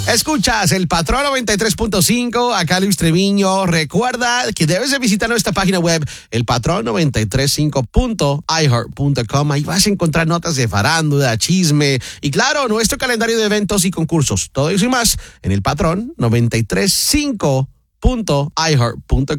Escuchas el Patrón 93.5, acá Luis Treviño. Recuerda que debes de visitar nuestra página web, elpatrón935.iheart.com. Ahí vas a encontrar notas de farándula, chisme y, claro, nuestro calendario de eventos y concursos. Todo eso y más en el Patrón 93.5.iheart.com.